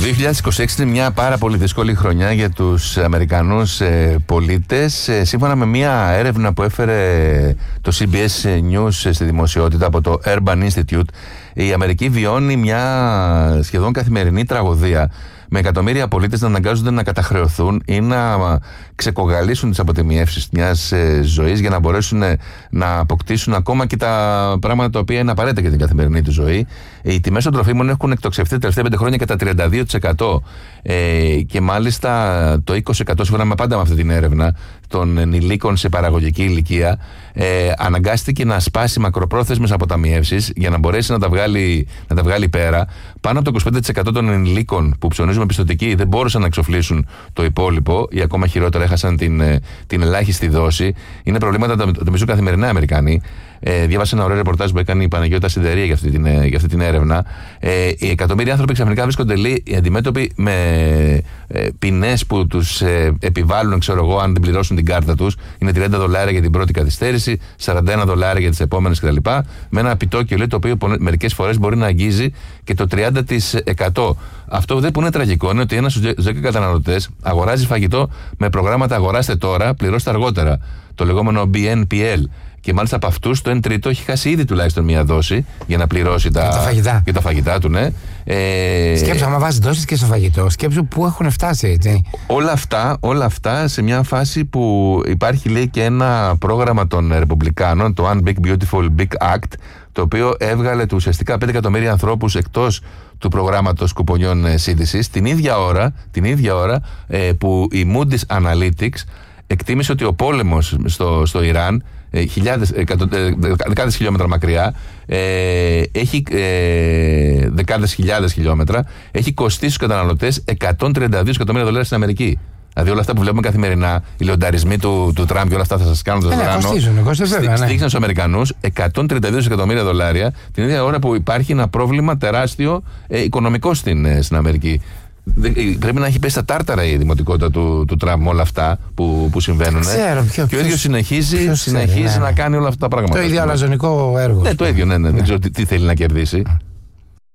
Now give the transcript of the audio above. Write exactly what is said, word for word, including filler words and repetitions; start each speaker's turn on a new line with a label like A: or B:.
A: δύο χιλιάδες είκοσι έξι είναι μια πάρα πολύ δύσκολη χρονιά για τους Αμερικανούς ε, πολίτες. Ε, σύμφωνα με μια έρευνα που έφερε το σι μπι ες News στη δημοσιότητα από το Urban Institute, η Αμερική βιώνει μια σχεδόν καθημερινή τραγωδία, με εκατομμύρια πολίτες να αναγκάζονται να καταχρεωθούν ή να ξεκογαλίσουν τις αποτιμιεύσεις μιας ε, ζωής για να μπορέσουν ε, να αποκτήσουν ακόμα και τα πράγματα τα οποία είναι απαραίτητα για την καθημερινή του ζωή. Οι τιμές των τροφίμων έχουν εκτοξευθεί τα τελευταία πέντε χρόνια κατά τριάντα δύο τοις εκατό ε, και μάλιστα το είκοσι τοις εκατό, σύμφωνα με πάντα με αυτή την έρευνα, των ενηλίκων σε παραγωγική ηλικία ε, αναγκάστηκε να σπάσει μακροπρόθεσμες αποταμιεύσεις για να μπορέσει να τα βγάλει, να τα βγάλει πέρα. Πάνω από το είκοσι πέντε τοις εκατό των ενηλίκων που ψωνίζουν με πιστωτική δεν μπόρεσαν να εξοφλήσουν το υπόλοιπο ή ακόμα χειρότερα έχασαν την, την ελάχιστη δόση. Είναι προβλήματα που αντιμετωπίζουν καθημερινά οι Αμερικανοί. Ε, διάβασα ένα ωραίο ρεπορτάζ που έκανε η Παναγιώτα Σιδερία για αυτή την, για αυτή την έρευνα. Ε, οι εκατομμύρια άνθρωποι ξαφνικά βρίσκονται λέει, αντιμέτωποι με ε, ποινές που τους ε, επιβάλλουν, ξέρω εγώ, αν δεν πληρώσουν την κάρτα τους. Είναι τριάντα δολάρια για την πρώτη καθυστέρηση, σαράντα ένα δολάρια για τις επόμενες κτλ. Με ένα επιτόκιο λέει, το οποίο μερικές φορές μπορεί να αγγίζει και το τριάντα τοις εκατό. Αυτό δεν που είναι τραγικό είναι ότι ένας στους δέκα καταναλωτές αγοράζει φαγητό με προγράμματα αγοράστε τώρα, πληρώστε αργότερα. Το λεγόμενο μπι εν πι ελ. Και μάλιστα από αυτούς το ένα τρίτο έχει χάσει ήδη τουλάχιστον μία δόση για να πληρώσει τα,
B: τα, φαγητά.
A: Και τα φαγητά του, ναι.
B: Ε, σκέψου, άμα βάζει δόσεις και στο φαγητό, σκέψου πού έχουν φτάσει, έτσι.
A: Όλα αυτά, όλα αυτά σε μια φάση που υπάρχει, λέει, και ένα πρόγραμμα των Ρεπουμπλικάνων, το One Big Beautiful Big Act, το οποίο έβγαλε του ουσιαστικά πέντε εκατομμύρια ανθρώπους εκτός του προγράμματος κουπονιών σύντησης, την ίδια ώρα, την ίδια ώρα ε, που η Moody's Analytics εκτίμησε ότι ο πόλεμος στο, στο Ιράν, ε, χιλιάδες, εκατο, ε, δεκάδες χιλιόμετρα μακριά, ε, έχει ε, δεκάδες χιλιάδες χιλιόμετρα, έχει κοστίσει στους καταναλωτές εκατόν τριάντα δύο εκατομμύρια δολάρια στην Αμερική. Δηλαδή όλα αυτά που βλέπουμε καθημερινά, οι λιονταρισμοί του, του Τραμπ και όλα αυτά θα σας κάνουν το δράνο. Στήχησαν στους Αμερικανούς εκατόν τριάντα δύο εκατομμύρια δολάρια την ίδια ώρα που υπάρχει ένα πρόβλημα τεράστιο ε, οικονομικό στην, ε, στην Αμερική. Πρέπει να έχει πέσει στα τάρταρα η δημοτικότητα του, του Τραμπ με όλα αυτά που, που συμβαίνουν.
B: Ξέρω, ποιο,
A: και ο ίδιος συνεχίζει,
B: ποιος
A: συνεχίζει
B: ξέρει, ναι.
A: να κάνει όλα αυτά τα πράγματα.
B: Το ίδιο αλαζονικό έργο.
A: Ναι, το ίδιο, ναι, ναι.
B: ναι.
A: Δεν ξέρω τι, τι θέλει να κερδίσει.